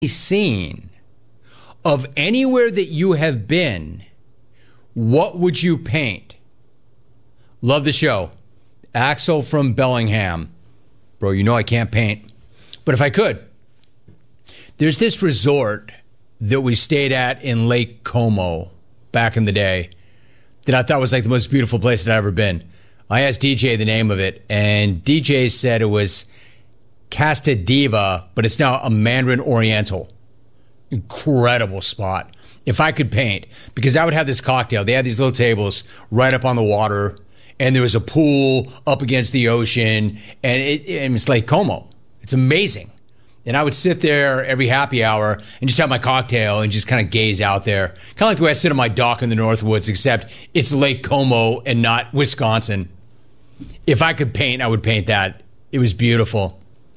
scene of anywhere that you have been, what would you paint? Love the show. Axel from Bellingham. Bro, you know I can't paint. But if I could, there's this resort that we stayed at in Lake Como back in the day that I thought was like the most beautiful place that I'd ever been. I asked DJ the name of it, and DJ said it was Casa Diva, but it's now a Mandarin Oriental. Incredible spot. If I could paint, because I would have this cocktail. They had these little tables right up on the water, and there was a pool up against the ocean, and it's Lake Como. It's amazing. And I would sit there every happy hour and just have my cocktail and just kind of gaze out there. Kind of like the way I sit on my dock in the Northwoods, except it's Lake Como and not Wisconsin. If I could paint, I would paint that. It was beautiful.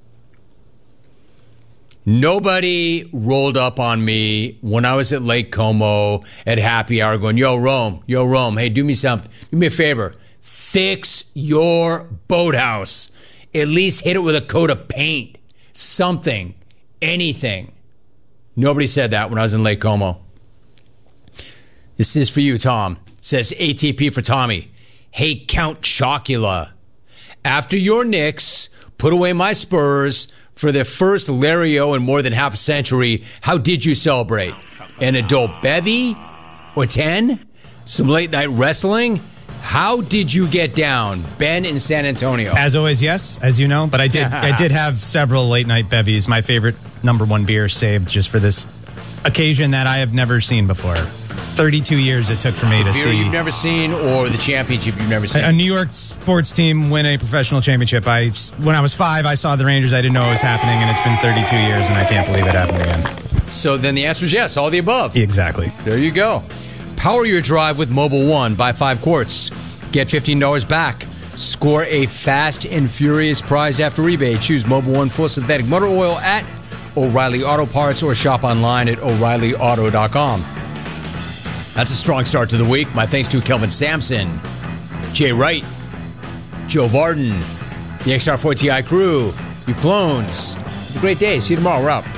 Nobody rolled up on me when I was at Lake Como at happy hour going, yo, Rome, hey, do me something. Do me a favor. Fix your boathouse. At least hit it with a coat of paint. Something. Anything. Nobody said that when I was in Lake Como. This is for you, Tom. Says ATP for Tommy. Hey, Count Chocula. After your Knicks put away my Spurs for their first Lario in more than half a century, how did you celebrate? An adult bevy? Or 10? Some late night wrestling? How did you get down? Ben in San Antonio. As always, yes, as you know. But I did have several late night bevies. My favorite number one beer saved just for this occasion that I have never seen before. 32 years it took for me to see. The beer you've never seen or the championship you've never seen? A New York sports team win a professional championship. When I was 5, I saw the Rangers. I didn't know it was happening, and it's been 32 years, and I can't believe it happened again. So then the answer is yes, all the above. Exactly. There you go. Power your drive with Mobil 1. Buy 5 quarts. Get $15 back. Score a fast and furious prize after rebate. Choose Mobil 1 full synthetic motor oil at O'Reilly Auto Parts or shop online at O'ReillyAuto.com. That's a strong start to the week. My thanks to Kelvin Sampson, Jay Wright, Joe Varden, the XR4TI crew, you clones. Have a great day. See you tomorrow. We're out.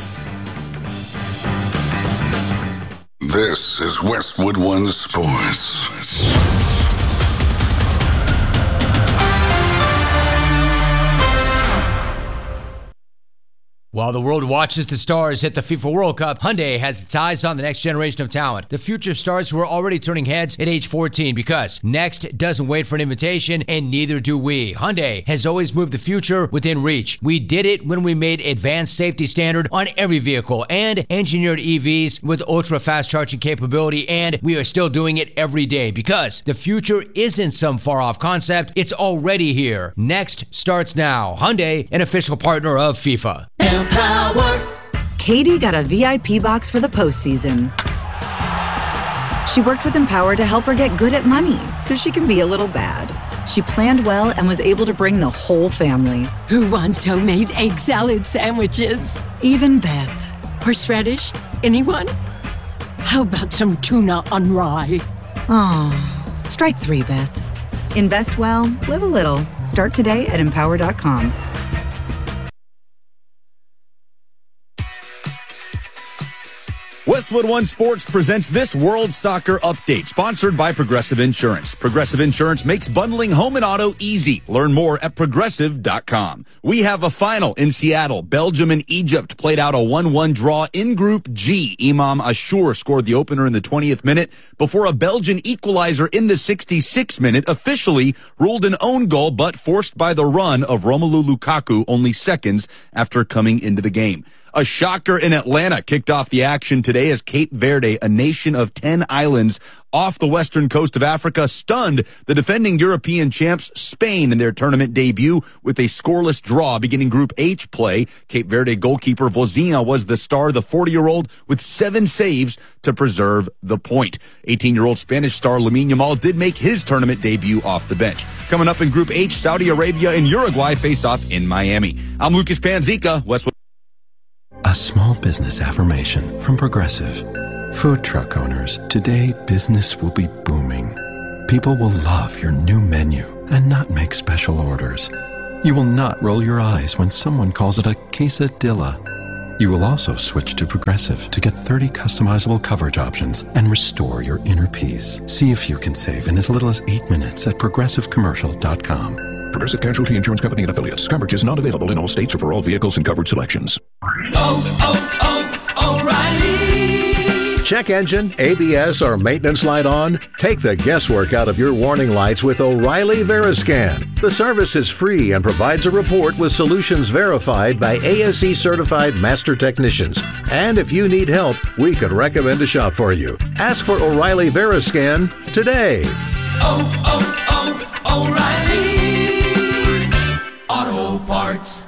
This is Westwood One Sports. While the world watches the stars hit the FIFA World Cup, Hyundai has its eyes on the next generation of talent. The future stars who are already turning heads at age 14 because next doesn't wait for an invitation, and neither do we. Hyundai has always moved the future within reach. We did it when we made advanced safety standard on every vehicle and engineered EVs with ultra-fast charging capability, and we are still doing it every day because the future isn't some far-off concept. It's already here. Next starts now. Hyundai, an official partner of FIFA. Empower. Katie got a VIP box for the postseason. She worked with Empower to help her get good at money so she can be a little bad. She planned well and was able to bring the whole family. Who wants homemade egg salad sandwiches? Even Beth. Horseradish? Anyone? How about some tuna on rye? Oh, strike 3, Beth. Invest well, live a little. Start today at Empower.com. Westwood One Sports presents this World Soccer Update, sponsored by Progressive Insurance. Progressive Insurance makes bundling home and auto easy. Learn more at Progressive.com. We have a final in Seattle. Belgium and Egypt played out a 1-1 draw in Group G. Imam Ashur scored the opener in the 20th minute before a Belgian equalizer in the 66th minute officially ruled an own goal, but forced by the run of Romelu Lukaku only seconds after coming into the game. A shocker in Atlanta kicked off the action today as Cape Verde, a nation of 10 islands off the western coast of Africa, stunned the defending European champs Spain in their tournament debut with a scoreless draw beginning Group H play. Cape Verde goalkeeper Vozinha was the star, the 40-year-old with 7 saves to preserve the point. 18-year-old Spanish star Lamine Yamal did make his tournament debut off the bench. Coming up in Group H, Saudi Arabia and Uruguay face off in Miami. I'm Lucas Panzica, Westwood. A small business affirmation from Progressive. Food truck owners, today business will be booming. People will love your new menu and not make special orders. You will not roll your eyes when someone calls it a quesadilla. You will also switch to Progressive to get 30 customizable coverage options and restore your inner peace. See if you can save in as little as 8 minutes at ProgressiveCommercial.com. Progressive Casualty Insurance Company and Affiliates. Coverage is not available in all states or for all vehicles and coverage selections. O'Reilly. Check engine, ABS, or maintenance light on? Take the guesswork out of your warning lights with O'Reilly Veriscan. The service is free and provides a report with solutions verified by ASE-certified master technicians. And if you need help, we could recommend a shop for you. Ask for O'Reilly Veriscan today. O'Reilly Auto Parts.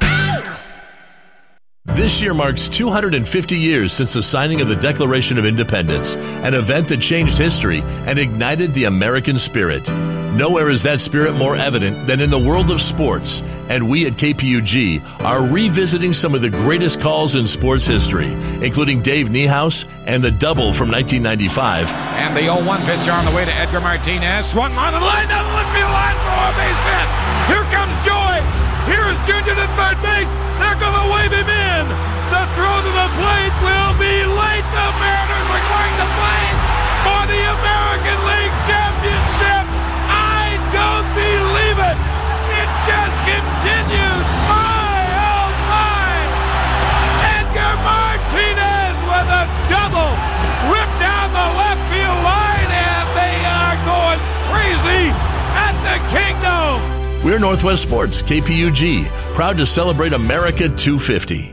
This year marks 250 years since the signing of the Declaration of Independence, an event that changed history and ignited the American spirit. Nowhere is that spirit more evident than in the world of sports, and we at KPUG are revisiting some of the greatest calls in sports history, including Dave Niehaus and the double from 1995. And the 0-1 pitch on the way to Edgar Martinez. Swung on the line, down the left field line for a base hit. Here comes Joy. Here is Junior to third base. They're going to wave him in. The throw to the plate will be late. The Mariners are going to play for the American League Championship. I don't believe it. It just continues. My, oh my. Edgar Martinez with a double. Ripped down the left field line, and they are going crazy at the Kingdom. We're Northwest Sports, KPUG, proud to celebrate America 250.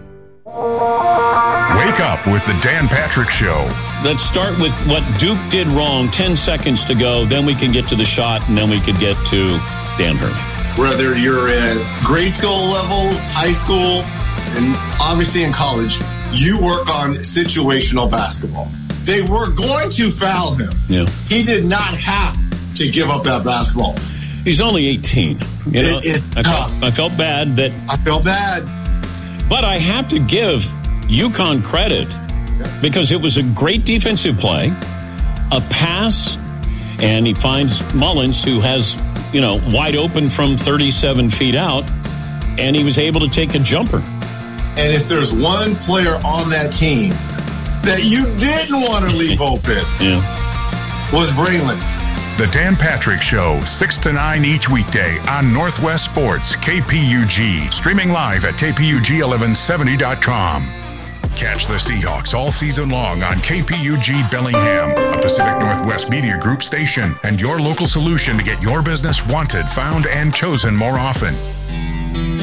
Wake up with the Dan Patrick Show. Let's start with what Duke did wrong. 10 seconds to go. Then we can get to the shot, and then we could get to Dan Hurley. Whether you're at grade school level, high school, and obviously in college, you work on situational basketball. They were going to foul him. Yeah. He did not have to give up that basketball. He's only 18. You know, I felt bad that. I felt bad. But I have to give UConn credit because it was a great defensive play, a pass, and he finds Mullins, who has, wide open from 37 feet out, and he was able to take a jumper. And if there's one player on that team that you didn't want to leave open, was Braylon. The Dan Patrick Show, 6 to 9 each weekday on Northwest Sports, KPUG, streaming live at KPUG1170.com. Catch the Seahawks all season long on KPUG Bellingham, a Pacific Northwest Media Group station, and your local solution to get your business wanted, found, and chosen more often.